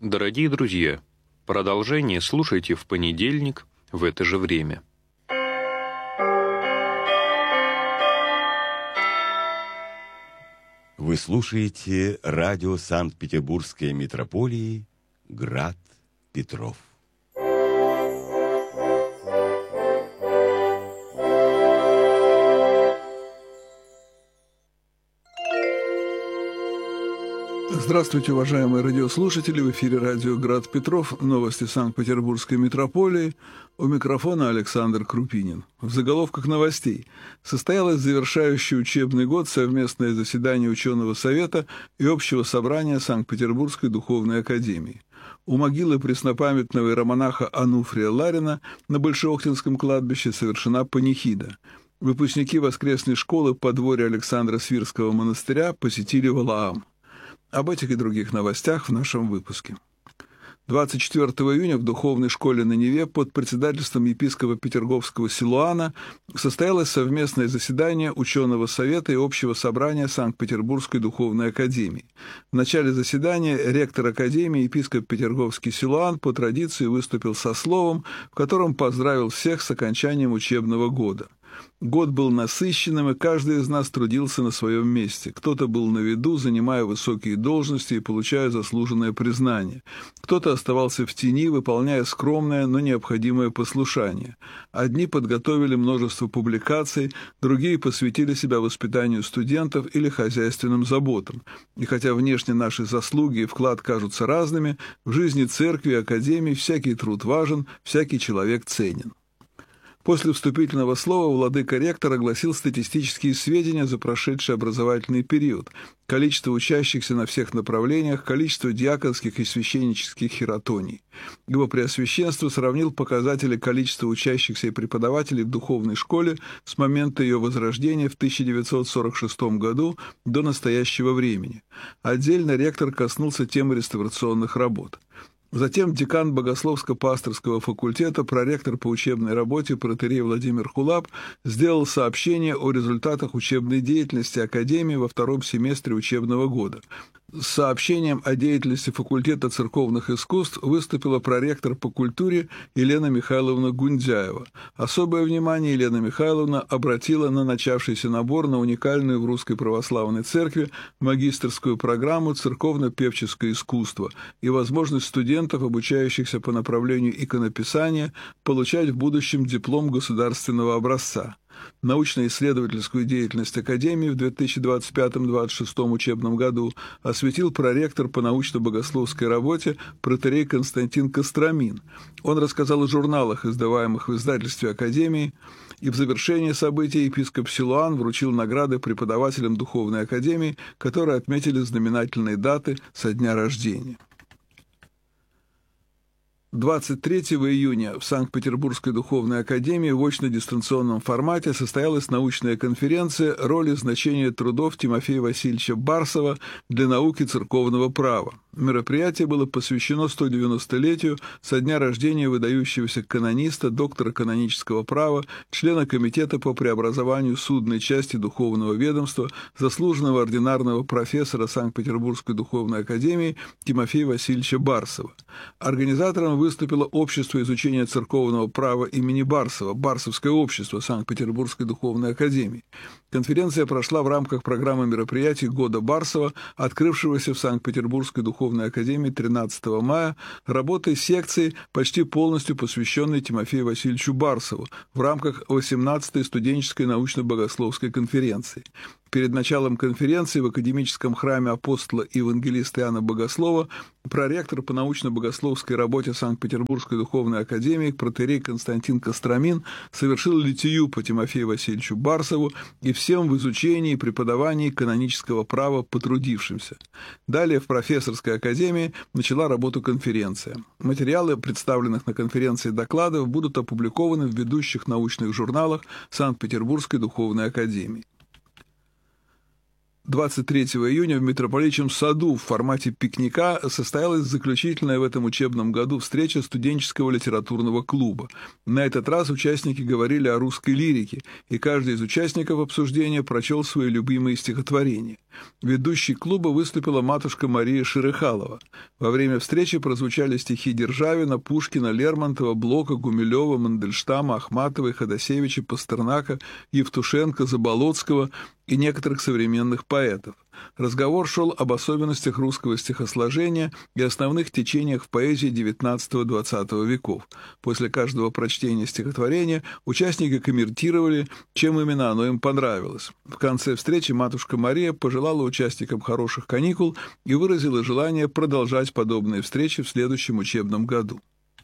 Дорогие друзья, продолжение слушайте в понедельник в это же время. Вы слушаете радио Санкт-Петербургской митрополии «Град Петров». Здравствуйте, уважаемые радиослушатели! В эфире радио «Град Петров», новости Санкт-Петербургской митрополии. У микрофона Александр Крупинин. В заголовках новостей. Состоялось завершающий учебный год совместное заседание ученого совета и общего собрания Санкт-Петербургской духовной академии. У могилы преснопамятного иеромонаха Ануфрия Ларина на Большеохтинском кладбище совершена панихида. Выпускники воскресной школы подворья Александра Свирского монастыря посетили Валаам. Об этих и других новостях в нашем выпуске. 24 июня в духовной школе на Неве под председательством епископа Петерговского Силуана состоялось совместное заседание ученого совета и общего собрания Санкт-Петербургской духовной академии. В начале заседания ректор академии епископ Петерговский Силуан по традиции выступил со словом, в котором поздравил всех с окончанием учебного года. Год был насыщенным, и каждый из нас трудился на своем месте. Кто-то был на виду, занимая высокие должности и получая заслуженное признание. Кто-то оставался в тени, выполняя скромное, но необходимое послушание. Одни подготовили множество публикаций, другие посвятили себя воспитанию студентов или хозяйственным заботам. И хотя внешне наши заслуги и вклад кажутся разными, в жизни церкви и академии всякий труд важен, всякий человек ценен. После вступительного слова владыка-ректор огласил статистические сведения за прошедший образовательный период, количество учащихся на всех направлениях, количество диаконских и священнических хиротоний. Его Преосвященство сравнил показатели количества учащихся и преподавателей в духовной школе с момента ее возрождения в 1946 году до настоящего времени. Отдельно ректор коснулся темы реставрационных работ. Затем декан Богословско-пасторского факультета, проректор по учебной работе протоиерей Владимир Хулап сделал сообщение о результатах учебной деятельности Академии во втором семестре учебного года. С сообщением о деятельности факультета церковных искусств выступила проректор по культуре Елена Михайловна Гундяева. Особое внимание Елена Михайловна обратила на начавшийся набор на уникальную в Русской Православной Церкви магистерскую программу «Церковно-певческое искусство» и возможность студентов, обучающихся по направлению иконописания, получать в будущем диплом государственного образца. Научно-исследовательскую деятельность Академии в 2025-2026 учебном году осветил проректор по научно-богословской работе протоиерей Константин Костромин. Он рассказал о журналах, издаваемых в издательстве Академии, и в завершении события епископ Силуан вручил награды преподавателям Духовной Академии, которые отметили знаменательные даты со дня рождения. 23 июня в Санкт-Петербургской духовной академии в очно-дистанционном формате состоялась научная конференция «Роль и значение трудов Тимофея Васильевича Барсова для науки церковного права». Мероприятие было посвящено 190-летию со дня рождения выдающегося канониста, доктора канонического права, члена Комитета по преобразованию судной части Духовного ведомства, заслуженного ординарного профессора Санкт-Петербургской духовной академии Тимофея Васильевича Барсова. Организатором выступило Общество изучения церковного права имени Барсова, Барсовское общество Санкт-Петербургской духовной академии. Конференция прошла в рамках программы мероприятий «Года Барсова», открывшегося в Санкт-Петербургской духовной академии 13 мая, работой секции, почти полностью посвященной Тимофею Васильевичу Барсову в рамках 18-й студенческой научно-богословской конференции. Перед началом конференции в академическом храме апостола и евангелиста Иоанна Богослова проректор по научно-богословской работе Санкт-Петербургской духовной академии протоиерей Константин Костромин совершил литию по Тимофею Васильевичу Барсову и всем в изучении и преподавании канонического права потрудившимся. Далее в профессорской академии начала работу конференция. Материалы представленных на конференции докладов будут опубликованы в ведущих научных журналах Санкт-Петербургской духовной академии. 23 июня в Митрополичьем саду в формате пикника состоялась заключительная в этом учебном году встреча студенческого литературного клуба. На этот раз участники говорили о русской лирике, и каждый из участников обсуждения прочел свои любимые стихотворения. Ведущей клуба выступила матушка Мария Шерыхалова. Во время встречи прозвучали стихи Державина, Пушкина, Лермонтова, Блока, Гумилева, Мандельштама, Ахматовой, Ходосевича, Пастернака, Евтушенко, Заболоцкого и некоторых современных поэтов. Разговор шел об особенностях русского стихосложения и основных течениях в поэзии XIX-XX веков. После каждого прочтения стихотворения участники комментировали, чем именно оно им понравилось. В конце встречи матушка Мария пожелала участникам хороших каникул и выразила желание продолжать подобные встречи в следующем учебном году.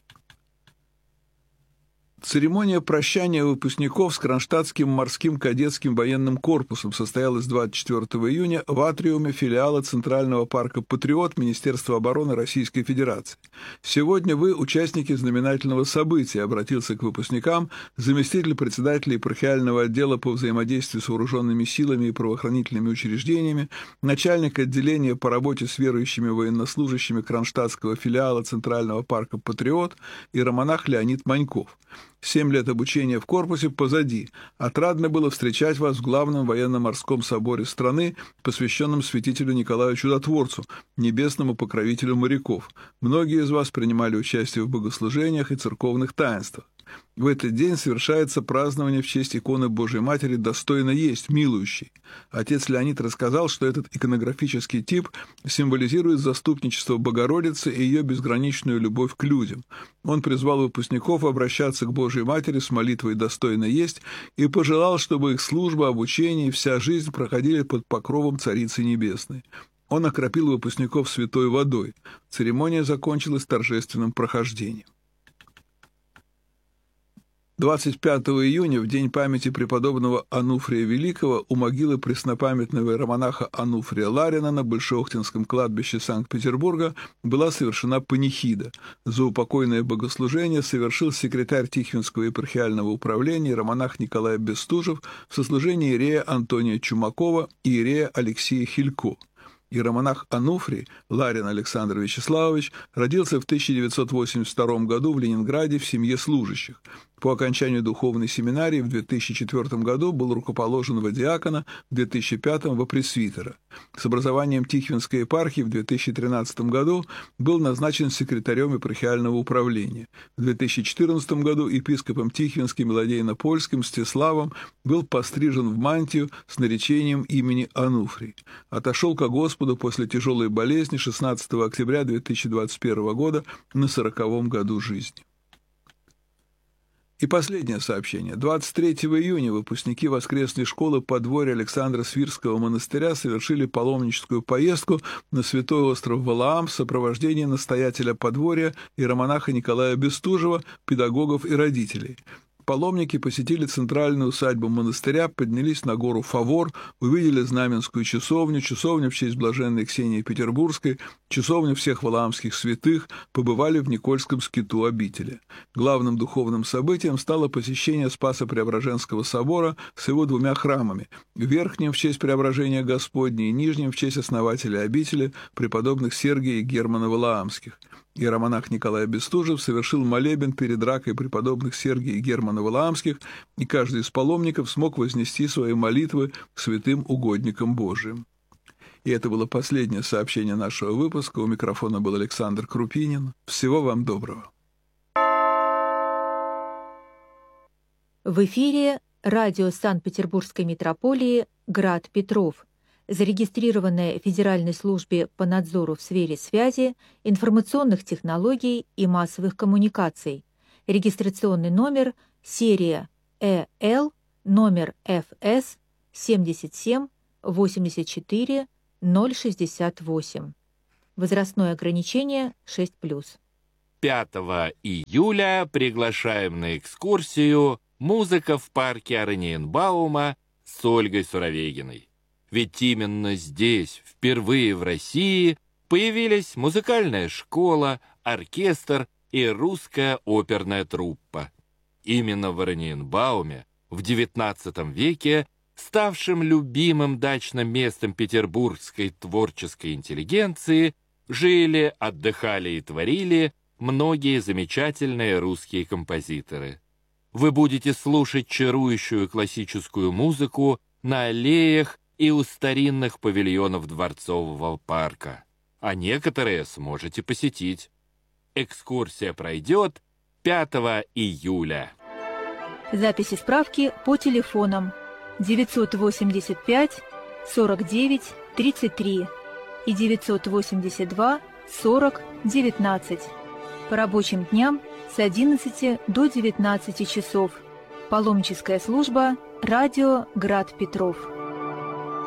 Церемония прощания выпускников с Кронштадтским морским кадетским военным корпусом состоялась 24 июня в атриуме филиала Центрального парка «Патриот» Министерства обороны Российской Федерации. Сегодня вы участники знаменательного события, обратился к выпускникам заместитель председателя епархиального отдела по взаимодействию с вооруженными силами и правоохранительными учреждениями, начальник отделения по работе с верующими военнослужащими Кронштадтского филиала Центрального парка «Патриот» иеромонах Леонид Маньков. 7 лет обучения в корпусе позади. Отрадно было встречать вас в главном военно-морском соборе страны, посвященном святителю Николаю Чудотворцу, небесному покровителю моряков. Многие из вас принимали участие в богослужениях и церковных таинствах. В этот день совершается празднование в честь иконы Божией Матери «Достойно есть, милующий». Отец Леонид рассказал, что этот иконографический тип символизирует заступничество Богородицы и ее безграничную любовь к людям. Он призвал выпускников обращаться к Божией Матери с молитвой «Достойно есть» и пожелал, чтобы их служба, обучение и вся жизнь проходили под покровом Царицы Небесной. Он окропил выпускников святой водой. Церемония закончилась торжественным прохождением. 25 июня, в день памяти преподобного Ануфрия Великого, у могилы преснопамятного иеромонаха Ануфрия Ларина на Большеохтинском кладбище Санкт-Петербурга была совершена панихида. Заупокойное богослужение совершил секретарь Тихвинского епархиального управления иеромонах Николай Бестужев в сослужении иерея Антония Чумакова и иерея Алексея Хилько. Иеромонах Ануфрий Ларин Александр Вячеславович родился в 1982 году в Ленинграде в семье служащих. По окончанию духовной семинарии в 2004 году был рукоположен во диакона, в 2005 во пресвитера. С образованием Тихвинской епархии в 2013 году был назначен секретарем епархиального управления. В 2014 году епископом Тихвинским и Ладейно-Польским Мстиславом был пострижен в мантию с наречением имени Ануфрий. Отошел ко Господу после тяжелой болезни 16 октября 2021 года на 40-м году жизни. И последнее сообщение. 23 июня выпускники воскресной школы подворья Александра Свирского монастыря совершили паломническую поездку на Святой остров Валаам в сопровождении настоятеля подворья иеромонаха Николая Бестужева, педагогов и родителей. Паломники посетили центральную усадьбу монастыря, поднялись на гору Фавор, увидели Знаменскую часовню, часовню в честь блаженной Ксении Петербургской, часовню всех валаамских святых, побывали в Никольском скиту обители. Главным духовным событием стало посещение Спасо-Преображенского собора с его 2 храмами – верхним в честь Преображения Господня и нижним в честь основателя обители, преподобных Сергия и Германа Валаамских. Иеромонах Николай Бестужев совершил молебен перед ракой преподобных Сергия и Германа Валаамских, и каждый из паломников смог вознести свои молитвы к святым угодникам Божиим. И это было последнее сообщение нашего выпуска. У микрофона был Александр Крупинин. Всего вам доброго. В эфире радио Санкт-Петербургской митрополии «Град Петров», зарегистрированное в Федеральной службе по надзору в сфере связи, информационных технологий и массовых коммуникаций. Регистрационный номер серия ЭЛ, номер ФС 77 84 068. Возрастное ограничение 6+. 5 июля приглашаем на экскурсию «Музыка в парке Ораниенбаума» с Ольгой Суровегиной. Ведь именно здесь, впервые в России, появились музыкальная школа, оркестр и русская оперная труппа. Именно в Ораниенбауме в XIX веке ставшим любимым дачным местом петербургской творческой интеллигенции, жили, отдыхали и творили многие замечательные русские композиторы. Вы будете слушать чарующую классическую музыку на аллеях и у старинных павильонов Дворцового парка, а некоторые сможете посетить. Экскурсия пройдет 5 июля. Записи справки по телефонам 985 49 33 и 982 40 19. По рабочим дням с 11 до 19 часов. Паломническая служба «Радио Град Петров».